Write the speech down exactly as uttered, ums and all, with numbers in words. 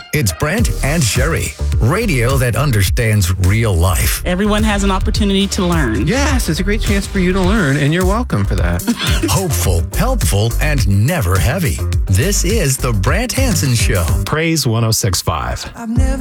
It's Brent and Sherry, radio that understands real life. Everyone has an opportunity to learn. Yes, it's a great chance for you to learn, and you're welcome for that. Hopeful, helpful, and never heavy. This is the Brent Hansen Show. Praise one oh six point five. I've never